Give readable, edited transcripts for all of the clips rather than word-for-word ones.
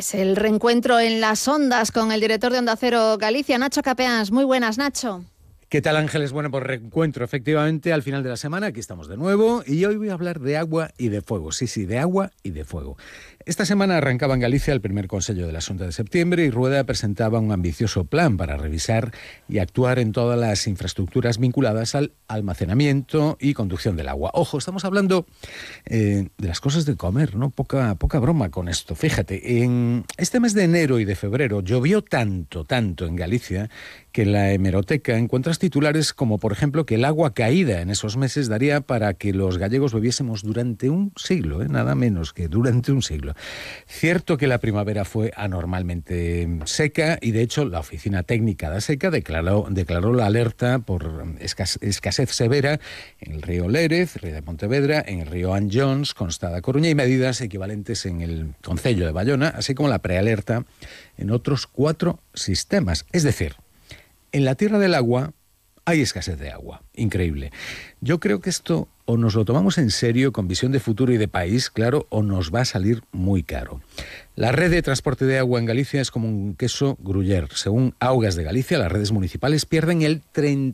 Es el reencuentro en las ondas con el director de Onda Cero Galicia, Nacho Capeans. Muy buenas, Nacho. ¿Qué tal, Ángeles? Bueno, pues reencuentro efectivamente al final de la semana. Aquí estamos de nuevo y hoy voy a hablar de agua y de fuego. Sí, de agua y de fuego. Esta semana arrancaba en Galicia el primer Consello de la Xunta de septiembre y Rueda presentaba un ambicioso plan para revisar y actuar en todas las infraestructuras vinculadas al almacenamiento y conducción del agua. Ojo, estamos hablando de las cosas de comer, ¿no? Poca broma con esto. Fíjate, en este mes de enero y de febrero llovió tanto en Galicia que en la hemeroteca encuentras titulares como, por ejemplo, que el agua caída en esos meses daría para que los gallegos bebiésemos durante un siglo, nada menos que durante un siglo. Cierto que la primavera fue anormalmente seca y, de hecho, la Oficina Técnica da Seca declaró la alerta por escasez severa en el río Lérez, río de Pontevedra, en el río Anllóns, Consta da Coruña y medidas equivalentes en el concello de Bayona, así como la prealerta en otros 4 sistemas. Es decir, en la Tierra del Agua hay escasez de agua. Increíble. Yo creo que esto o nos lo tomamos en serio con visión de futuro y de país, claro, o nos va a salir muy caro. La red de transporte de agua en Galicia es como un queso Gruyère. Según Augas de Galicia, las redes municipales pierden el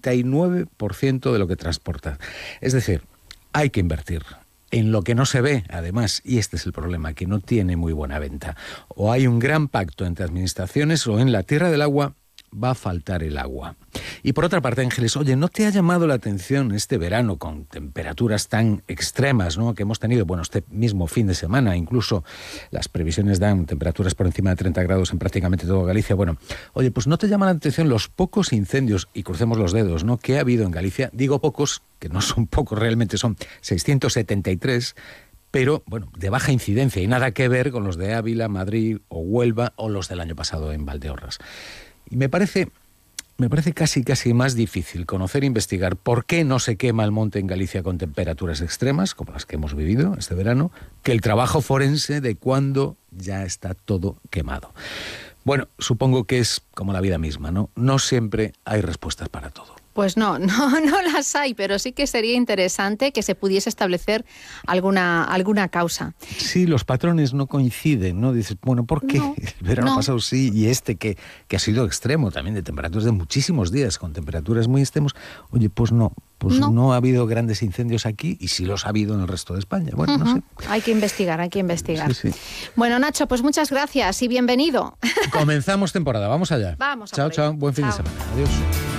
39% de lo que transportan. Es decir, hay que invertir en lo que no se ve, además, y este es el problema, que no tiene muy buena venta. O hay un gran pacto entre administraciones o en la Tierra del Agua va a faltar el agua. Y por otra parte, Ángeles, oye, ¿no te ha llamado la atención este verano con temperaturas tan extremas, ¿no?, que hemos tenido? Bueno, este mismo fin de semana, incluso las previsiones dan temperaturas por encima de 30 grados en prácticamente toda Galicia. Bueno, oye, pues ¿no te llama la atención los pocos incendios, y crucemos los dedos, ¿no?, que ha habido en Galicia? Digo pocos, que no son pocos, realmente son 673, pero, bueno, de baja incidencia y nada que ver con los de Ávila, Madrid o Huelva o los del año pasado en Valdeorras. Y me parece casi más difícil conocer e investigar por qué no se quema el monte en Galicia con temperaturas extremas, como las que hemos vivido este verano, que el trabajo forense de cuando ya está todo quemado. Bueno, supongo que es como la vida misma, ¿no? No siempre hay respuestas para todo. Pues no las hay, pero sí que sería interesante que se pudiese establecer alguna causa. Sí, los patrones no coinciden, ¿no? Dices, bueno, ¿por qué? El verano pasado sí, y que ha sido extremo también, de temperaturas de muchísimos días, con temperaturas muy extremos. Oye, pues no ha habido grandes incendios aquí, y sí los ha habido en el resto de España. Bueno, no sé. Hay que investigar. Sí. Bueno, Nacho, pues muchas gracias y bienvenido. Comenzamos temporada, vamos allá. Vamos. Chao, buen fin de semana. Adiós.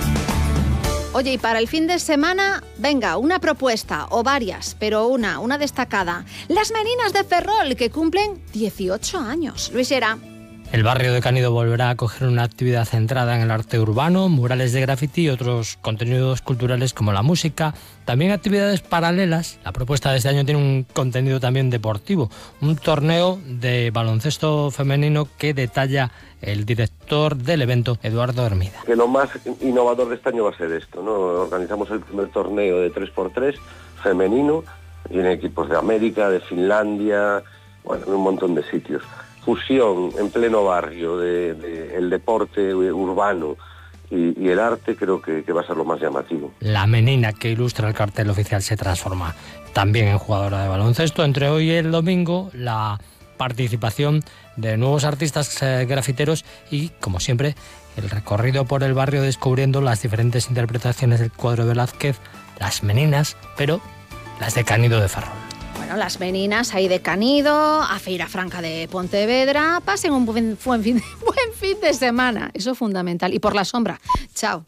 Oye, y para el fin de semana, venga, una propuesta, o varias, pero una destacada. Las Meninas de Ferrol, que cumplen 18 años. Luis Llera. El barrio de Canido volverá a acoger una actividad centrada en el arte urbano, murales de graffiti y otros contenidos culturales como la música, también actividades paralelas. La propuesta de este año tiene un contenido también deportivo, un torneo de baloncesto femenino que detalla el director del evento, Eduardo Hermida. Que lo más innovador de este año va a ser esto, ¿no? Organizamos el primer torneo de 3x3 femenino, vienen equipos de América, de Finlandia, bueno, un montón de sitios. Fusión en pleno barrio de el deporte urbano y el arte, creo que va a ser lo más llamativo. La menina que ilustra el cartel oficial se transforma también en jugadora de baloncesto. Entre hoy y el domingo, la participación de nuevos artistas grafiteros y, como siempre, el recorrido por el barrio descubriendo las diferentes interpretaciones del cuadro de Velázquez, las meninas, pero las de Canido de Ferrol. Bueno, las meninas ahí de Canido, a Feira Franca de Pontevedra, pasen un buen fin de semana, eso es fundamental. Y por la sombra, chao.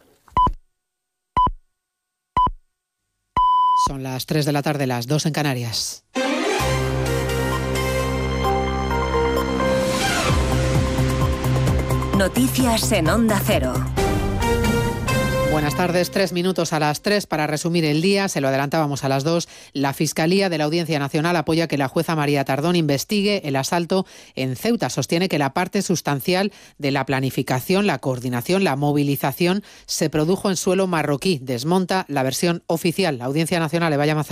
Son las 3 de la tarde, las 2 en Canarias. Noticias en Onda Cero. Buenas tardes, 3 minutos a las 3 para resumir el día. Se lo adelantábamos a las 2. La Fiscalía de la Audiencia Nacional apoya que la jueza María Tardón investigue el asalto en Ceuta. Sostiene que la parte sustancial de la planificación, la coordinación, la movilización se produjo en suelo marroquí. Desmonta la versión oficial. La Audiencia Nacional le va a llamar